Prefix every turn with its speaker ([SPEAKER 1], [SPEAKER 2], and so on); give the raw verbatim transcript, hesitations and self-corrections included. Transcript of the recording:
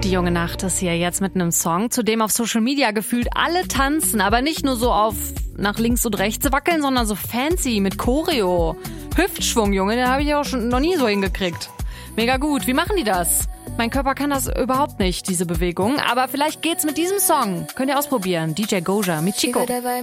[SPEAKER 1] Die junge Nacht ist hier jetzt mit einem Song, zu dem auf Social Media gefühlt alle tanzen, aber nicht nur so auf nach links und rechts wackeln, sondern so fancy mit Choreo. Hüftschwung, Junge, den habe ich auch schon noch nie so hingekriegt. Mega gut. Wie machen die das? Mein Körper kann das überhaupt nicht, diese Bewegung. Aber vielleicht geht's mit diesem Song. Könnt ihr ausprobieren. D J Goja mit Chico.